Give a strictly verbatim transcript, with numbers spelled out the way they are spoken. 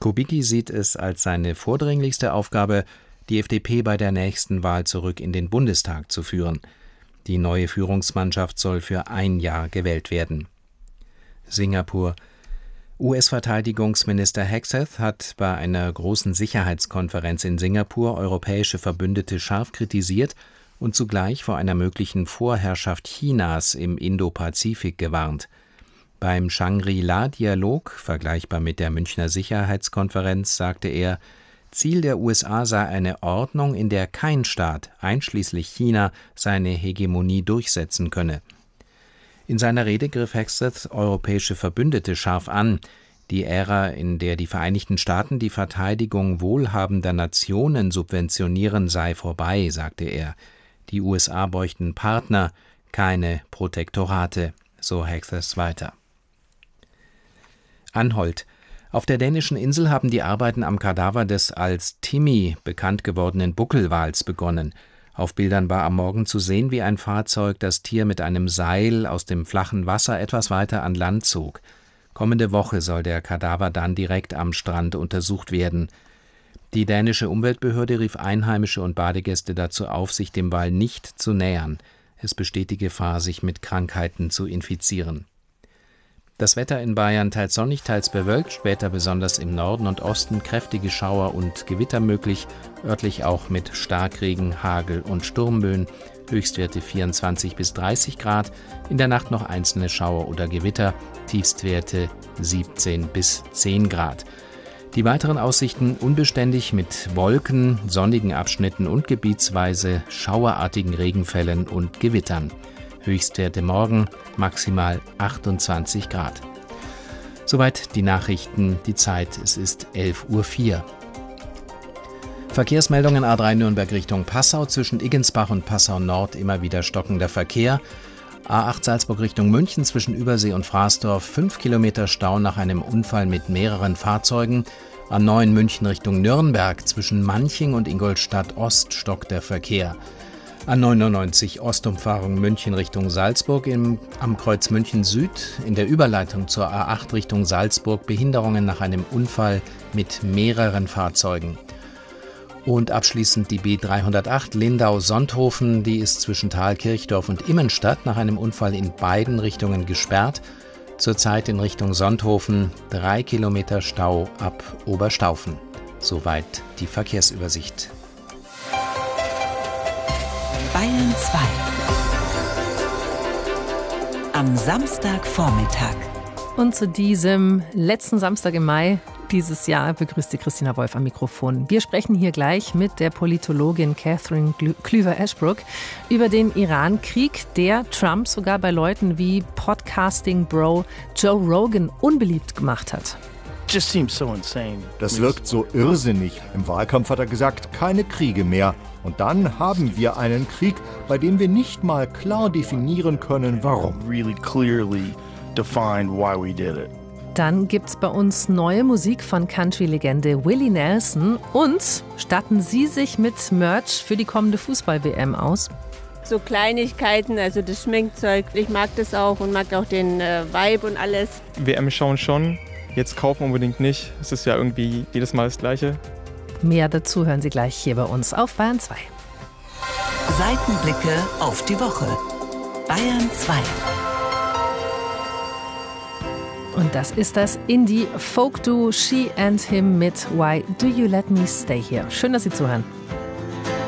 Kubicki sieht es als seine vordringlichste Aufgabe, die F D P bei der nächsten Wahl zurück in den Bundestag zu führen. Die neue Führungsmannschaft soll für ein Jahr gewählt werden. Singapur. U S-Verteidigungsminister Hegseth hat bei einer großen Sicherheitskonferenz in Singapur europäische Verbündete scharf kritisiert und zugleich vor einer möglichen Vorherrschaft Chinas im Indopazifik gewarnt. Beim Shangri-La-Dialog, vergleichbar mit der Münchner Sicherheitskonferenz, sagte er, Ziel der U S A sei eine Ordnung, in der kein Staat, einschließlich China, seine Hegemonie durchsetzen könne. In seiner Rede griff Hegseth europäische Verbündete scharf an. Die Ära, in der die Vereinigten Staaten die Verteidigung wohlhabender Nationen subventionieren, sei vorbei, sagte er. Die U S A bräuchten Partner, keine Protektorate, so Hegseth weiter. Anholt. Auf der dänischen Insel haben die Arbeiten am Kadaver des als Timmy bekannt gewordenen Buckelwals begonnen. Auf Bildern war am Morgen zu sehen, wie ein Fahrzeug das Tier mit einem Seil aus dem flachen Wasser etwas weiter an Land zog. Kommende Woche soll der Kadaver dann direkt am Strand untersucht werden. Die dänische Umweltbehörde rief Einheimische und Badegäste dazu auf, sich dem Wal nicht zu nähern. Es besteht die Gefahr, sich mit Krankheiten zu infizieren. Das Wetter in Bayern teils sonnig, teils bewölkt, später besonders im Norden und Osten kräftige Schauer und Gewitter möglich, örtlich auch mit Starkregen, Hagel und Sturmböen, Höchstwerte vierundzwanzig bis dreißig Grad, in der Nacht noch einzelne Schauer oder Gewitter, Tiefstwerte siebzehn bis zehn Grad. Die weiteren Aussichten unbeständig mit Wolken, sonnigen Abschnitten und gebietsweise schauerartigen Regenfällen und Gewittern. Höchstwerte morgen maximal achtundzwanzig Grad. Soweit die Nachrichten, die Zeit, es ist elf Uhr vier. Verkehrsmeldungen A drei Nürnberg Richtung Passau, zwischen Iggensbach und Passau Nord immer wieder stockender Verkehr. A acht Salzburg Richtung München, zwischen Übersee und Fraßdorf fünf Kilometer Stau nach einem Unfall mit mehreren Fahrzeugen. A neun München Richtung Nürnberg, zwischen Manching und Ingolstadt Ost stockt der Verkehr. A neunundneunzig Ostumfahrung München Richtung Salzburg im, am Kreuz München Süd, in der Überleitung zur A acht Richtung Salzburg Behinderungen nach einem Unfall mit mehreren Fahrzeugen. Und abschließend die B dreihundertacht Lindau-Sonthofen, die ist zwischen Thalkirchdorf und Immenstadt nach einem Unfall in beiden Richtungen gesperrt. Zurzeit in Richtung Sonthofen drei Kilometer Stau ab Oberstaufen. Soweit die Verkehrsübersicht. Bayern zwei. Am Samstagvormittag. Und zu diesem letzten Samstag im Mai dieses Jahr begrüßt Sie Christina Wolf am Mikrofon. Wir sprechen hier gleich mit der Politologin Catherine Klüver-Ashbrook über den Iran-Krieg, der Trump sogar bei Leuten wie Podcasting-Bro Joe Rogan unbeliebt gemacht hat. Das wirkt so irrsinnig. Im Wahlkampf hat er gesagt, keine Kriege mehr. Und dann haben wir einen Krieg, bei dem wir nicht mal klar definieren können, warum. Dann gibt's bei uns neue Musik von Country-Legende Willie Nelson und statten Sie sich mit Merch für die kommende Fußball-W M aus? So Kleinigkeiten, also das Schminkzeug, ich mag das auch und mag auch den äh, Vibe und alles. W M schauen schon, jetzt kaufen unbedingt nicht. Es ist ja irgendwie jedes Mal das Gleiche. Mehr dazu hören Sie gleich hier bei uns auf Bayern zwei. Seitenblicke auf die Woche. Bayern zwei. Und das ist das Indie-Folk-Duo She and Him mit Why Do You Let Me Stay Here. Schön, dass Sie zuhören.